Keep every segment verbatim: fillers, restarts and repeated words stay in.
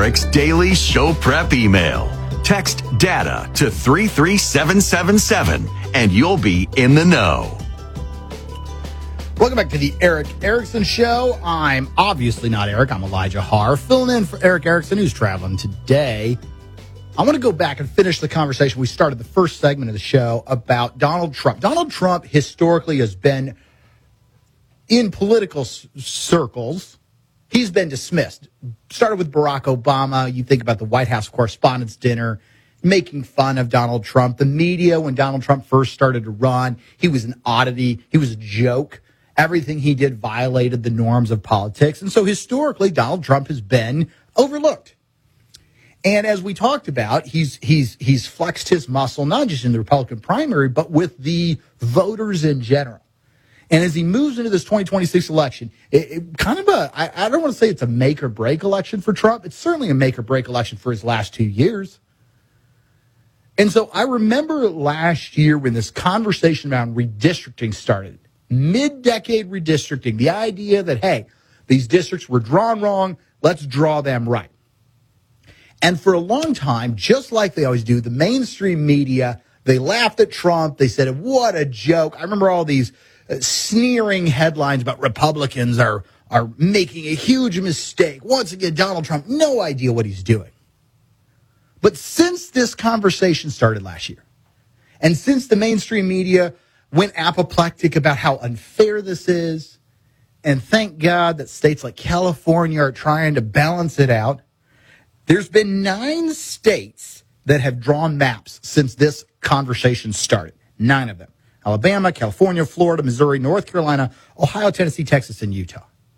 Eric's daily show prep email. Text DATA to three three seven seven seven and you'll be in the know. Welcome back to the Eric Erickson Show. I'm obviously not Eric. I'm Elijah Haar, filling in for Eric Erickson, who's traveling today. I want to go back and finish the conversation. We started the first segment of the show about Donald Trump. Donald Trump historically has been, in political s- circles, he's been dismissed. Started with Barack Obama. You think about the White House Correspondents' Dinner, making fun of Donald Trump. The media, when Donald Trump first started to run, he was an oddity. He was a joke. Everything he did violated the norms of politics. And so historically, Donald Trump has been overlooked. And as we talked about, he's he's he's flexed his muscle, not just in the Republican primary, but with the voters in general. And as he moves into this twenty twenty-six election, it, it kind of a, I, I don't want to say it's a make or break election for Trump. It's certainly a make or break election for his last two years. And so I remember last year when this conversation around redistricting started. Mid-decade redistricting, the idea that, hey, these districts were drawn wrong, let's draw them right. And for a long time, just like they always do, the mainstream media, they laughed at Trump. They said, what a joke. I remember all these uh, sneering headlines about Republicans are, are making a huge mistake. Once again, Donald Trump, no idea what he's doing. But since this conversation started last year, and since the mainstream media went apoplectic about how unfair this is, and thank God that states like California are trying to balance it out, there's been nine states that have drawn maps since this conversation started. Nine of them. Alabama, California, Florida, Missouri, North Carolina, Ohio, Tennessee, Texas, and Utah.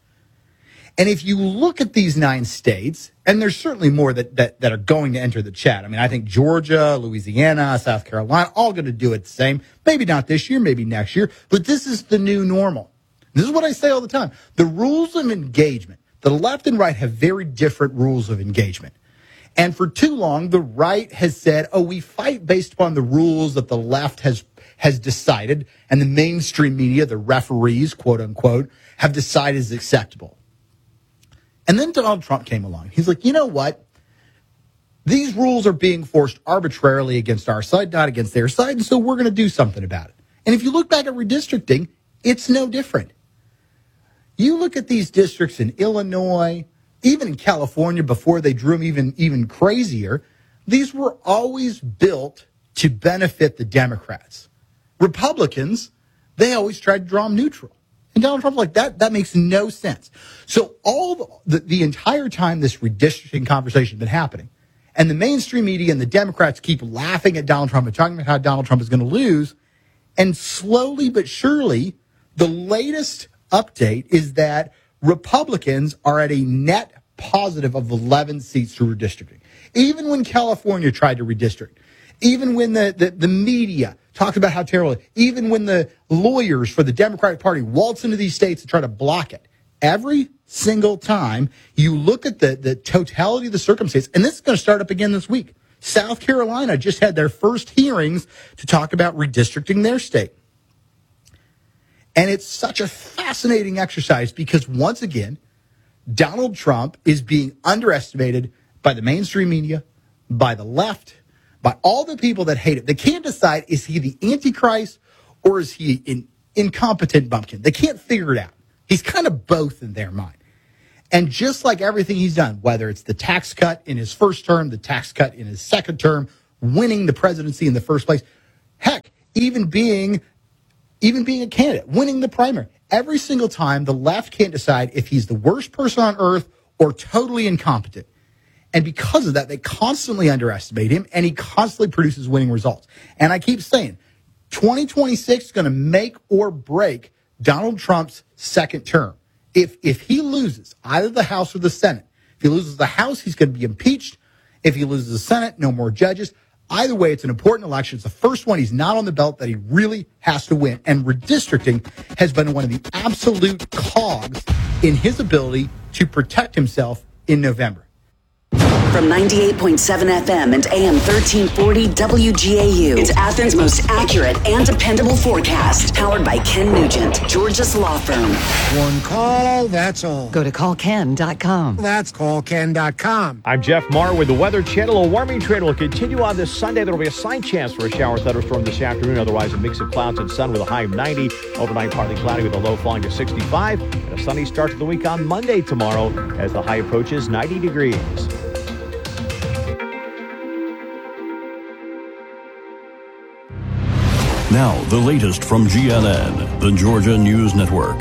And if you look at these nine states, and there's certainly more that, that, that are going to enter the chat. I mean, I think Georgia, Louisiana, South Carolina, all going to do it the same. Maybe not this year, maybe next year, but this is the new normal. This is what I say all the time. The rules of engagement, the left and right have very different rules of engagement. And for too long, the right has said, oh, we fight based upon the rules that the left has has decided, and the mainstream media, the referees, quote unquote, have decided is acceptable. And then Donald Trump came along. He's like, you know what? These rules are being forced arbitrarily against our side, not against their side, and so we're going to do something about it. And if you look back at redistricting, it's no different. You look at these districts in Illinois, even in California before they drew them even, even crazier, these were always built to benefit the Democrats. Republicans, they always tried to draw them neutral. And Donald Trump, like, that, that makes no sense. So all the, the entire time this redistricting conversation has been happening, and the mainstream media and the Democrats keep laughing at Donald Trump and talking about how Donald Trump is going to lose, and slowly but surely, the latest update is that Republicans are at a net positive of eleven seats through redistricting. Even when California tried to redistrict, even when the, the, the media talked about how terrible it is, even when the lawyers for the Democratic Party waltz into these states and try to block it, every single time you look at the, the totality of the circumstances, and this is going to start up again this week. South Carolina just had their first hearings to talk about redistricting their state. And it's such a fascinating exercise because, once again, Donald Trump is being underestimated by the mainstream media, by the left, by all the people that hate him. They can't decide, is he the Antichrist or is he an incompetent bumpkin? They can't figure it out. He's kind of both in their mind. And just like everything he's done, whether it's the tax cut in his first term, the tax cut in his second term, winning the presidency in the first place, heck, even being, even being a candidate, winning the primary, every single time the left can't decide if he's the worst person on earth or totally incompetent. And because of that, they constantly underestimate him, and he constantly produces winning results. And I keep saying, twenty twenty-six is going to make or break Donald Trump's second term. If if he loses either the House or the Senate, if he loses the House, he's going to be impeached. If he loses the Senate, no more judges. Either way, it's an important election. It's the first one he's not on the belt that he really has to win. And redistricting has been one of the absolute cogs in his ability to protect himself in November. From ninety-eight point seven F M and A M thirteen forty W G A U. It's Athens' most accurate and dependable forecast. Powered by Ken Nugent, Georgia's law firm. One call, that's all. Go to call ken dot com. That's call ken dot com. I'm Jeff Marr with the Weather Channel. A warming trend will continue on this Sunday. There will be a slight chance for a shower thunderstorm this afternoon. Otherwise, a mix of clouds and sun with a high of ninety. Overnight, partly cloudy with a low falling to sixty-five. And a sunny start to the week on Monday tomorrow as the high approaches ninety degrees. Now, the latest from G N N, the Georgia News Network.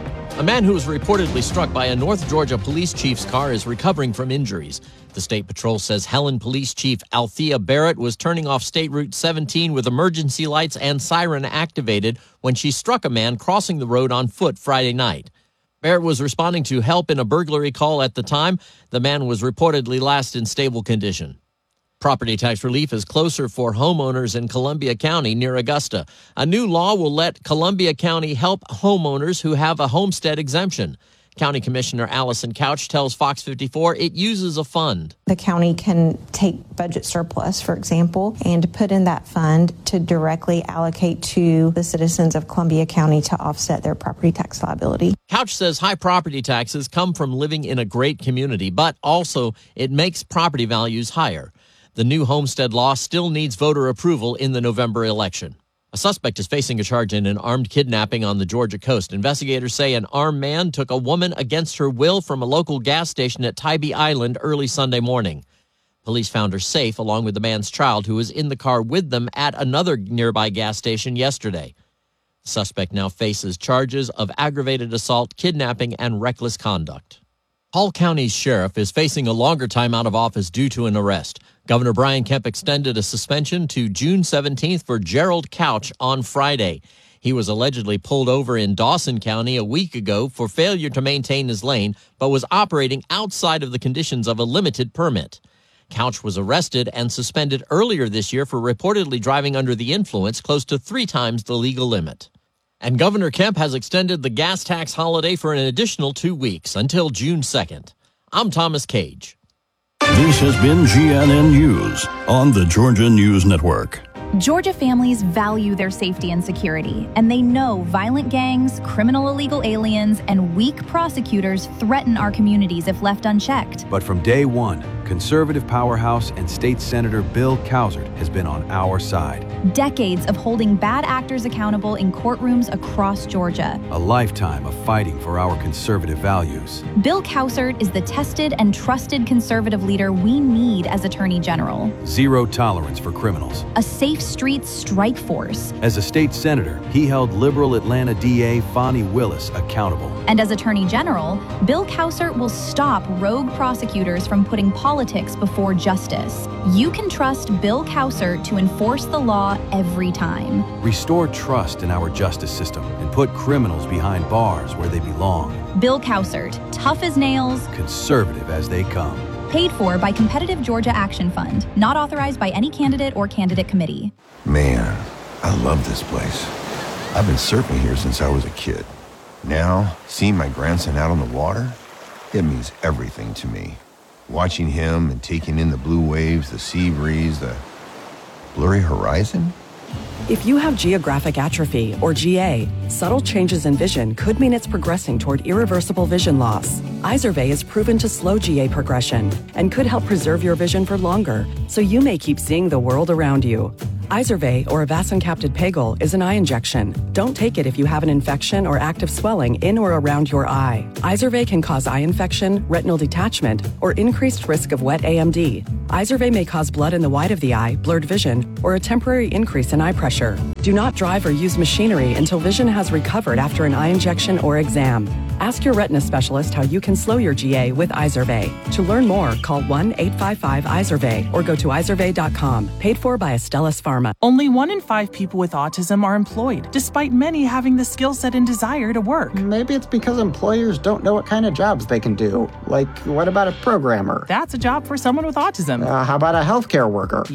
A man who was reportedly struck by a North Georgia police chief's car is recovering from injuries. The State Patrol says Helen Police Chief Althea Barrett was turning off State Route seventeen with emergency lights and siren activated when she struck a man crossing the road on foot Friday night. Barrett was responding to help in a burglary call at the time. The man was reportedly last in stable condition. Property tax relief is closer for homeowners in Columbia County near Augusta. A new law will let Columbia County help homeowners who have a homestead exemption. County Commissioner Allison Couch tells Fox fifty-four it uses a fund. The county can take budget surplus, for example, and put in that fund to directly allocate to the citizens of Columbia County to offset their property tax liability. Couch says high property taxes come from living in a great community, but also it makes property values higher. The new homestead law still needs voter approval in the November election. A suspect is facing a charge in an armed kidnapping on the Georgia coast. Investigators say an armed man took a woman against her will from a local gas station at Tybee Island early Sunday morning. Police found her safe along with the man's child, who was in the car with them at another nearby gas station yesterday. The suspect now faces charges of aggravated assault, kidnapping, and reckless conduct. Hall County's sheriff is facing a longer time out of office due to an arrest. Governor Brian Kemp extended a suspension to June seventeenth for Gerald Couch on Friday. He was allegedly pulled over in Dawson County a week ago for failure to maintain his lane, but was operating outside of the conditions of a limited permit. Couch was arrested and suspended earlier this year for reportedly driving under the influence close to three times the legal limit. And Governor Kemp has extended the gas tax holiday for an additional two weeks until June second. I'm Thomas Cage. This has been G N N News on the Georgia News Network. Georgia families value their safety and security, and they know violent gangs, criminal illegal aliens, and weak prosecutors threaten our communities if left unchecked. But from day one, conservative powerhouse and state senator Bill Cowsert has been on our side. Decades of holding bad actors accountable in courtrooms across Georgia. A lifetime of fighting for our conservative values. Bill Cowsert is the tested and trusted conservative leader we need as Attorney General. Zero tolerance for criminals. A safe streets strike force. As a state senator, he held liberal Atlanta D A Fani Willis accountable. And as Attorney General, Bill Cowsert will stop rogue prosecutors from putting politics before justice. You can trust Bill Cowsert to enforce the law every time. Restore trust in our justice system and put criminals behind bars where they belong. Bill Cowsert, tough as nails, conservative as they come. Paid for by Competitive Georgia Action Fund. Not authorized by any candidate or candidate committee. Man, I love this place. I've been surfing here since I was a kid. Now, seeing my grandson out on the water, it means everything to me. Watching him and taking in the blue waves, the sea breeze, the blurry horizon. If you have geographic atrophy, or G A, subtle changes in vision could mean it's progressing toward irreversible vision loss. Izervay is proven to slow G A progression and could help preserve your vision for longer, so you may keep seeing the world around you. Izervay, or avacincaptad pegol, is an eye injection. Don't take it if you have an infection or active swelling in or around your eye. Izervay can cause eye infection, retinal detachment, or increased risk of wet A M D. Izervay may cause blood in the white of the eye, blurred vision, or a temporary increase in eye pressure. Do not drive or use machinery until vision has recovered after an eye injection or exam. Ask your retina specialist how you can slow your G A with Izervay. To learn more, call one eight five five Izervay or go to izervay dot com. Paid for by Astellas Pharma. Only one in five people with autism are employed, despite many having the skill set and desire to work. Maybe it's because employers don't know what kind of jobs they can do. Like, what about a programmer? That's a job for someone with autism. Uh, how about a healthcare worker? Yep.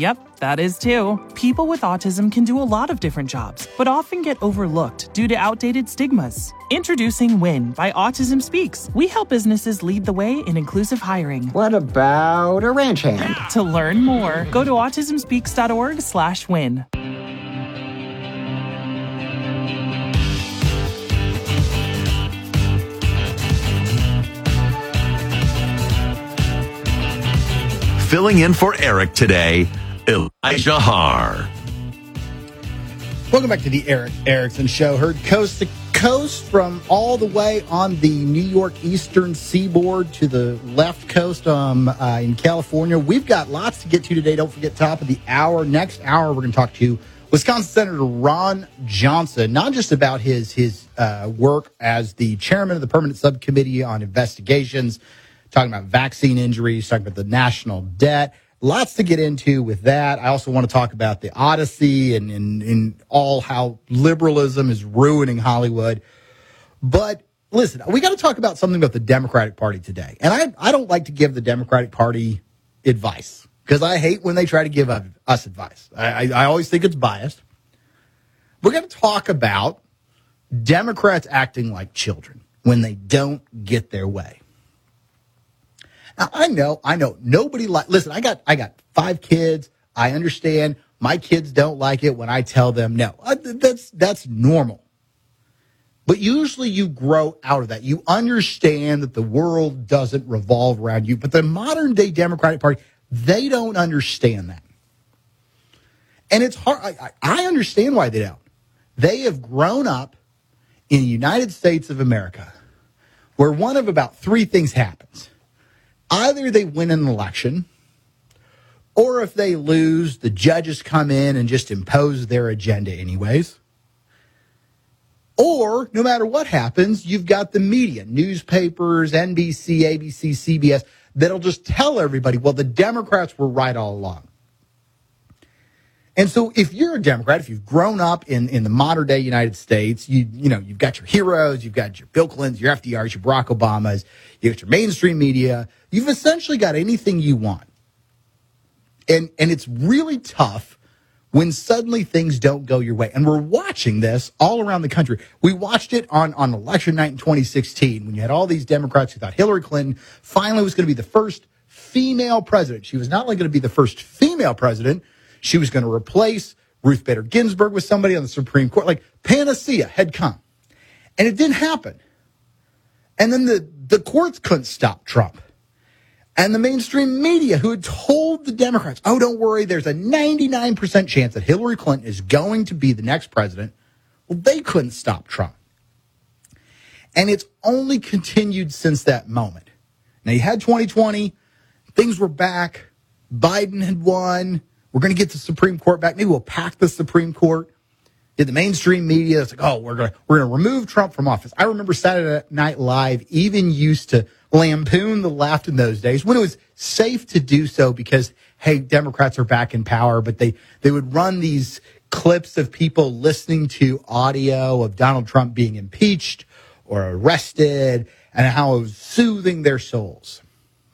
That is too. People with autism can do a lot of different jobs, but often get overlooked due to outdated stigmas. Introducing WIN by Autism Speaks. We help businesses lead the way in inclusive hiring. What about a ranch hand? To learn more, go to autism speaks dot org slash win. Filling in for Eric today, Elijah Har. Welcome back to the Eric Erickson Show. Heard coast to coast from all the way on the New York Eastern Seaboard to the left coast um, uh, in California. We've got lots to get to today. Don't forget, top of the hour. Next hour, we're going to talk to Wisconsin Senator Ron Johnson, not just about his, his uh, work as the chairman of the Permanent Subcommittee on Investigations, talking about vaccine injuries, talking about the national debt. Lots to get into with that. I also want to talk about the Odyssey and, and, and all how liberalism is ruining Hollywood. But listen, we got to talk about something about the Democratic Party today. And I, I don't like to give the Democratic Party advice because I hate when they try to give us advice. I, I, I always think it's biased. We're going to talk about Democrats acting like children when they don't get their way. Now, I know, I know, nobody like, listen, I got, I got five kids. I understand my kids don't like it when I tell them no. I, that's, that's normal. But usually you grow out of that. You understand that the world doesn't revolve around you. But the modern day Democratic Party, they don't understand that. And it's hard. I, I understand why they don't. They have grown up in the United States of America where one of about three things happens. Either they win an election, or if they lose, the judges come in and just impose their agenda anyways. Or, no matter what happens, you've got the media, newspapers, N B C, A B C, C B S, that'll just tell everybody, well, the Democrats were right all along. And so if you're a Democrat, if you've grown up in, in the modern day United States, you you know, you've got your heroes, you've got your Bill Clintons, your F D Rs, your Barack Obamas, you've got your mainstream media, you've essentially got anything you want. And and it's really tough when suddenly things don't go your way. And we're watching this all around the country. We watched it on, on election night in twenty sixteen when you had all these Democrats who thought Hillary Clinton finally was going to be the first female president. She was not only going to be the first female president, she was going to replace Ruth Bader Ginsburg with somebody on the Supreme Court. Like, panacea had come. And it didn't happen. And then the, the courts couldn't stop Trump. And the mainstream media who had told the Democrats, oh, don't worry, there's a ninety-nine percent chance that Hillary Clinton is going to be the next president. Well, they couldn't stop Trump. And it's only continued since that moment. Now, you had twenty twenty. Things were back. Biden had won. We're going to get the Supreme Court back. Maybe we'll pack the Supreme Court. Did the mainstream media, it's like, oh, we're going to we're going to remove Trump from office. I remember Saturday Night Live even used to lampoon the left in those days when it was safe to do so because, hey, Democrats are back in power. But they, they would run these clips of people listening to audio of Donald Trump being impeached or arrested and how it was soothing their souls.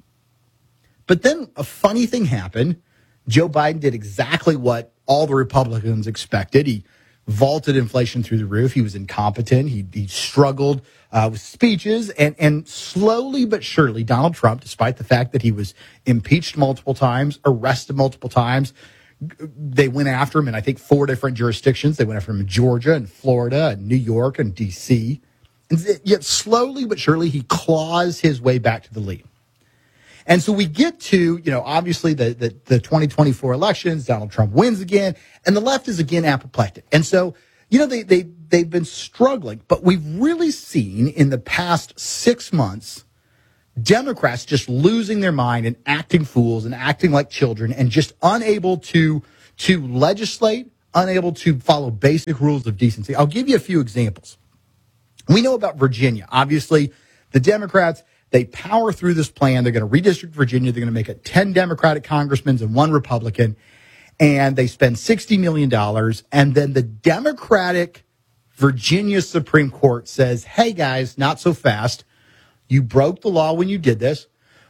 But then a funny thing happened. Joe Biden did exactly what all the Republicans expected. He vaulted inflation through the roof. He was incompetent. He, he struggled uh, with speeches. And, and slowly but surely, Donald Trump, despite the fact that he was impeached multiple times, arrested multiple times, they went after him in, I think, four different jurisdictions. They went after him in Georgia and Florida and New York and D C. And yet slowly but surely, he claws his way back to the lead. And so we get to, you know, obviously the, the, the twenty twenty-four elections, Donald Trump wins again, and the left is again apoplectic. And so, you know, they, they, they've been struggling, but we've really seen in the past six months, Democrats just losing their mind and acting fools and acting like children and just unable to, to legislate, unable to follow basic rules of decency. I'll give you a few examples. We know about Virginia. Obviously, the Democrats, they power through this plan. They're going to redistrict Virginia. They're going to make it ten Democratic congressmen and one Republican. And they spend sixty million dollars. And then the Democratic Virginia Supreme Court says, hey, guys, not so fast. You broke the law when you did this.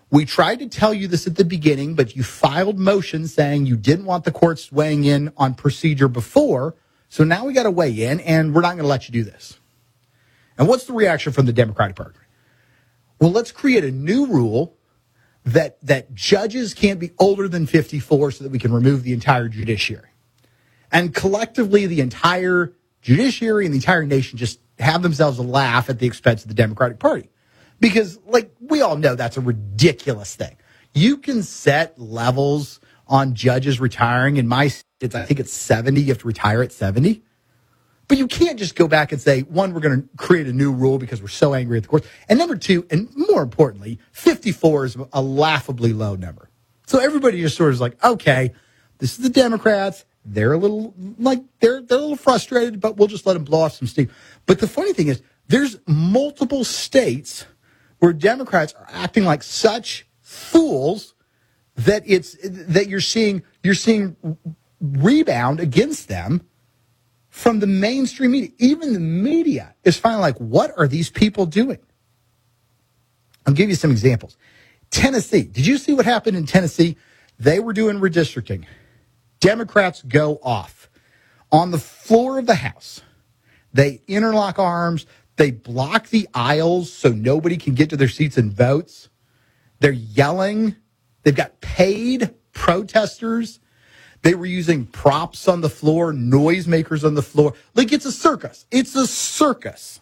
We tried to tell you this at the beginning, but you filed motions saying you didn't want the courts weighing in on procedure before. So now we got to weigh in, and we're not going to let you do this. And what's the reaction from the Democratic Party? Well, let's create a new rule that that judges can't be older than fifty-four so that we can remove the entire judiciary. And collectively, the entire judiciary and the entire nation just have themselves a laugh at the expense of the Democratic Party. Because, like, we all know that's a ridiculous thing. You can set levels on judges retiring. In my state, I think it's seventy. You have to retire at seventy. But you can't just go back and say, one, we're going to create a new rule because we're so angry at the courts. And number two, and more importantly, fifty-four is a laughably low number. So everybody just sort of is like, okay, this is the Democrats. They're a little, like, they're, they're a little frustrated, but we'll just let them blow off some steam. But the funny thing is, there's multiple states where Democrats are acting like such fools that it's, that you're seeing, you're seeing rebound against them from the mainstream media. Even the media is finally like, what are these people doing? I'll give you some examples. Tennessee. Did you see what happened in Tennessee? They were doing redistricting. Democrats go off. On the floor of the House, they interlock arms. They block the aisles so nobody can get to their seats and votes. They're yelling. They've got paid protesters. They were using props on the floor, noisemakers on the floor. Like, it's a circus. It's a circus.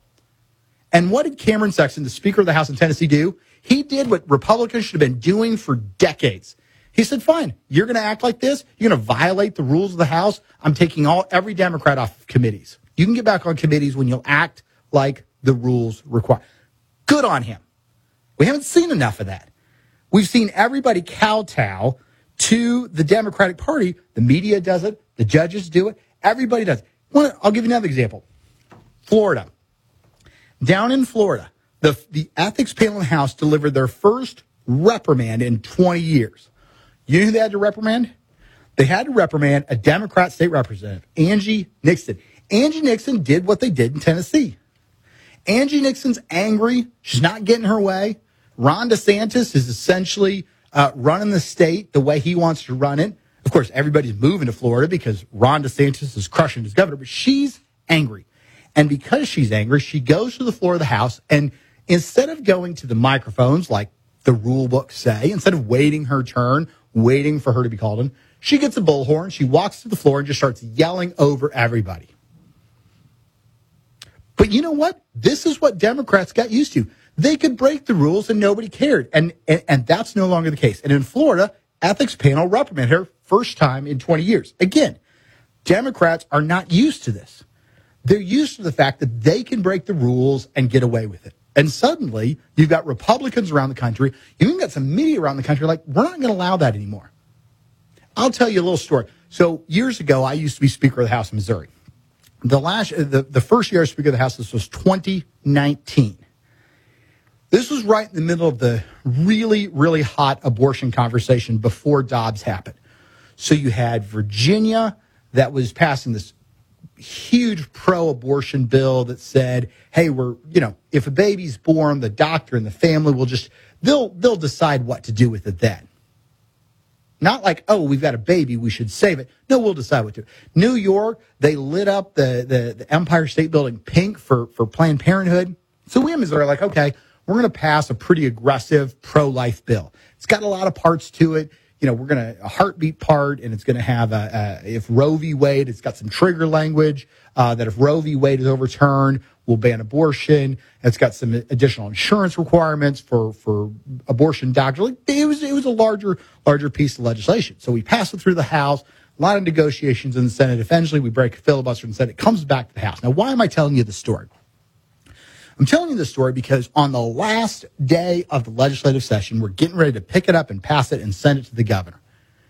And what did Cameron Sexton, the Speaker of the House in Tennessee, do? He did what Republicans should have been doing for decades. He said, fine, you're going to act like this. You're going to violate the rules of the House. I'm taking all every Democrat off of committees. You can get back on committees when you'll act like the rules require. Good on him. We haven't seen enough of that. We've seen everybody kowtow to the Democratic Party. The media does it. The judges do it. Everybody does it. I'll give you another example. Florida. Down in Florida, the, the ethics panel in the House delivered their first reprimand in twenty years. You know who they had to reprimand? They had to reprimand a Democrat state representative, Angie Nixon. Angie Nixon did what they did in Tennessee. Angie Nixon's angry. She's not getting her way. Ron DeSantis is essentially uh, running the state the way he wants to run it. Of course, everybody's moving to Florida because Ron DeSantis is crushing his governor, but she's angry. And because she's angry, she goes to the floor of the House, and instead of going to the microphones like the rule books say, instead of waiting her turn, waiting for her to be called in, she gets a bullhorn, she walks to the floor and just starts yelling over everybody. But you know what? This is what Democrats got used to. They could break the rules and nobody cared. And, and, and that's no longer the case. And in Florida, ethics panel reprimanded her first time in twenty years. Again, Democrats are not used to this. They're used to the fact that they can break the rules and get away with it. And suddenly, you've got Republicans around the country. You even got some media around the country like, we're not going to allow that anymore. I'll tell you a little story. So years ago, I used to be Speaker of the House in Missouri. The last, the, the first year I was Speaker of the House, this was twenty nineteen. This was right in the middle of the really, really hot abortion conversation before Dobbs happened. So you had Virginia that was passing this huge pro-abortion bill that said, hey, we're, you know, if a baby's born, the doctor and the family will just, they'll, they'll decide what to do with it then. Not like, oh, we've got a baby, we should save it. No, we'll decide what to do. New York, they lit up the, the, the Empire State Building pink for, for Planned Parenthood. So we in Missouri are like, okay, we're going to pass a pretty aggressive pro-life bill. It's got a lot of parts to it. You know, we're going to, a heartbeat part, and it's going to have, a, a, if Roe v. Wade, it's got some trigger language, uh, that if Roe v. Wade is overturned, we'll ban abortion. It's got some additional insurance requirements for, for abortion doctors. Like, it was, it was a larger, larger piece of legislation. So we pass it through the House, a lot of negotiations in the Senate. Eventually we break a filibuster in the Senate. It comes back to the House. Now, why am I telling you this story? I'm telling you this story because on the last day of the legislative session, we're getting ready to pick it up and pass it and send it to the governor.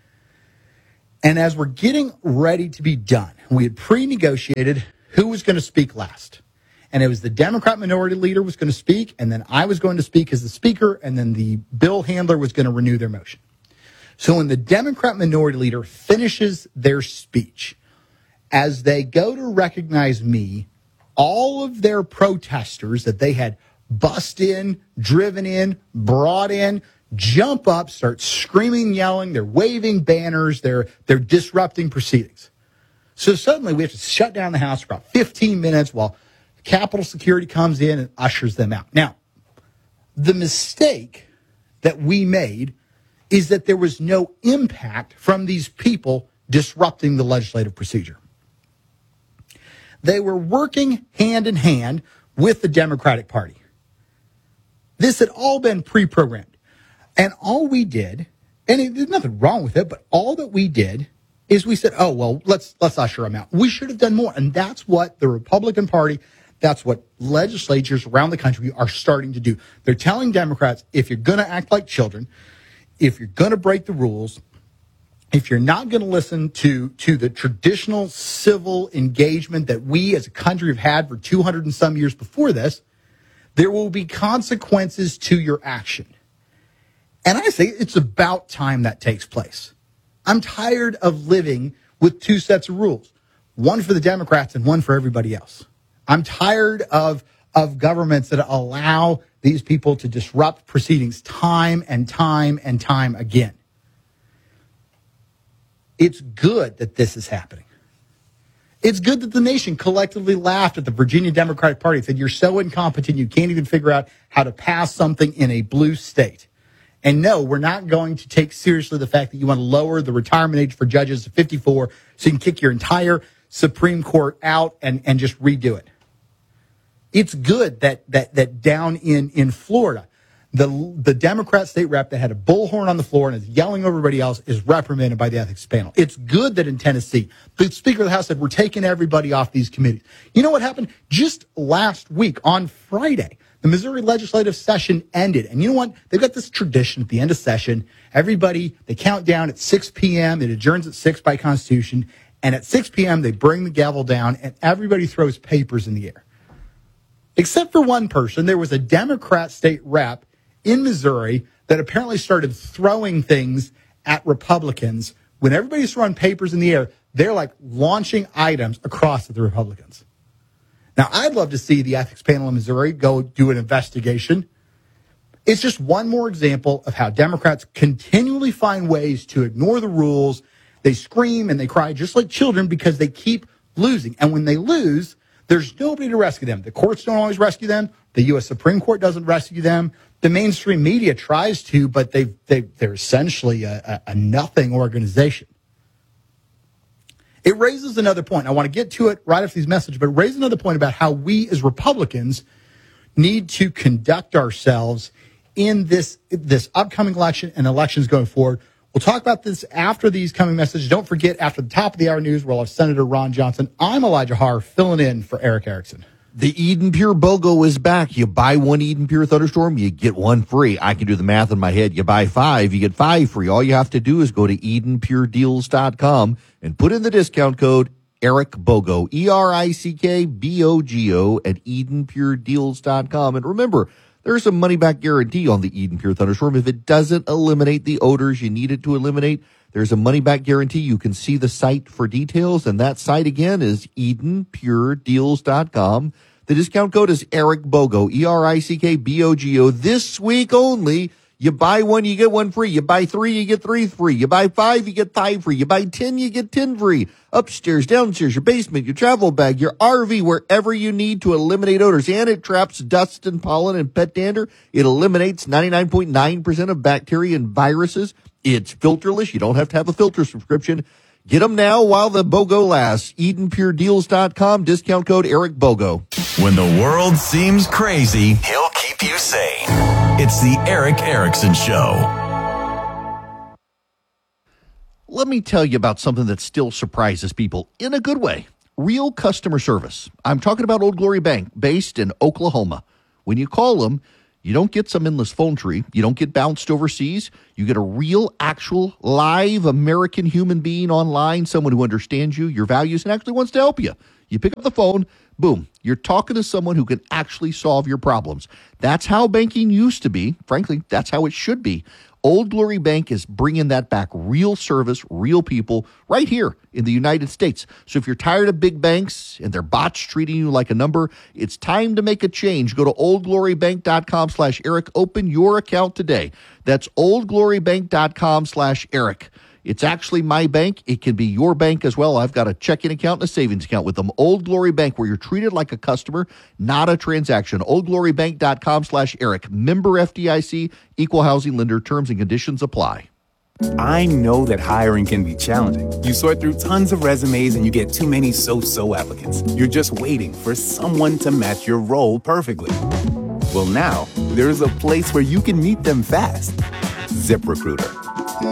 And as we're getting ready to be done, we had pre-negotiated who was going to speak last. And it was the Democrat minority leader was going to speak, and then I was going to speak as the speaker, and then the bill handler was going to renew their motion. So when the Democrat minority leader finishes their speech, as they go to recognize me, all of their protesters that they had bussed in, driven in, brought in jump up, start screaming, yelling. They're waving banners. They're, they're disrupting proceedings. So suddenly we have to shut down the House for about fifteen minutes while Capitol Security comes in and ushers them out. Now, the mistake that we made is that there was no impact from these people disrupting the legislative procedure. They were working hand in hand with the Democratic Party. This had all been pre-programmed. And all we did, and it, there's nothing wrong with it, but all that we did is we said, oh, well, let's let's usher them out. We should have done more. And that's what the Republican Party, that's what legislatures around the country are starting to do. They're telling Democrats, if you're going to act like children, if you're going to break the rules, if you're not going to listen to, to the traditional civil engagement that we as a country have had for two hundred and some years before this, there will be consequences to your action. And I say it's about time that takes place. I'm tired of living with two sets of rules, one for the Democrats and one for everybody else. I'm tired of, of governments that allow these people to disrupt proceedings time and time and time again. It's good that this is happening. It's good that the nation collectively laughed at the Virginia Democratic Party and said, you're so incompetent, you can't even figure out how to pass something in a blue state. And no, we're not going to take seriously the fact that you want to lower the retirement age for judges to fifty-four so you can kick your entire Supreme Court out and, and just redo it. It's good that that that down in, in Florida, the the Democrat state rep that had a bullhorn on the floor and is yelling over everybody else is reprimanded by the ethics panel. It's good that in Tennessee, the Speaker of the House said, we're taking everybody off these committees. You know what happened? Just last week on Friday, the Missouri legislative session ended. And you know what? They've got this tradition at the end of session. Everybody, they count down at six p.m. It adjourns at six by Constitution. And at six p.m., they bring the gavel down and everybody throws papers in the air. Except for one person. There was a Democrat state rep in Missouri that apparently started throwing things at Republicans. When everybody's throwing papers in the air, they're like launching items across at the Republicans. Now, I'd love to see the ethics panel in Missouri go do an investigation. It's just one more example of how Democrats continually find ways to ignore the rules. They scream and they cry just like children because they keep losing. And when they lose, there's nobody to rescue them. The courts don't always rescue them. The U S Supreme Court doesn't rescue them. The mainstream media tries to, but they they they're essentially a, a, a nothing organization. It raises another point. I want to get to it right after these messages, but it raises another point about how we as Republicans need to conduct ourselves in this, this upcoming election and elections going forward. We'll talk about this after these coming messages. Don't forget, after the top of the hour news, we'll have Senator Ron Johnson. I'm Elijah Harr, filling in for Eric Erickson. The Eden Pure BOGO is back. You buy one Eden Pure Thunderstorm, you get one free. I can do the math in my head. You buy five, you get five free. All you have to do is go to eden pure deals dot com and put in the discount code Eric BOGO, E R I C K B O G O at eden pure deals dot com. And remember, there's a money-back guarantee on the Eden Pure Thunderstorm. If it doesn't eliminate the odors you need it to eliminate, there's a money-back guarantee. You can see the site for details, and that site again is eden pure deals dot com. The discount code is Eric BOGO, E R I C K B O G O. This week only, you buy one, you get one free. You buy three, you get three free. You buy five, you get five free. You buy ten, you get ten free. Upstairs, downstairs, your basement, your travel bag, your R V, wherever you need to eliminate odors. And it traps dust and pollen and pet dander. It eliminates ninety-nine point nine percent of bacteria and viruses. It's filterless. You don't have to have a filter subscription. Get them now while the BOGO lasts. eden pure deals dot com, discount code Eric BOGO. When the world seems crazy, he'll keep you sane. It's the Eric Erickson Show. Let me tell you about something that still surprises people in a good way. Real customer service. I'm talking about Old Glory Bank, based in Oklahoma. When you call them, you don't get some endless phone tree. You don't get bounced overseas. You get a real, actual, live American human being online, someone who understands you, your values, and actually wants to help you. You pick up the phone, boom, you're talking to someone who can actually solve your problems. That's how banking used to be. Frankly, that's how it should be. Old Glory Bank is bringing that back. Real service, real people, right here in the United States. So if you're tired of big banks and their bots treating you like a number, it's time to make a change. Go to oldglorybank.com slash Eric. Open your account today. That's oldglorybank.com slash Eric. It's actually my bank. It can be your bank as well. I've got a checking account and a savings account with them. Old Glory Bank, where you're treated like a customer, not a transaction. oldglorybank.com slash Eric. Member F D I C, equal housing lender. Terms and conditions apply. I know that hiring can be challenging. You sort through tons of resumes and you get too many so-so applicants. You're just waiting for someone to match your role perfectly. Well, now there's a place where you can meet them fast. ZipRecruiter.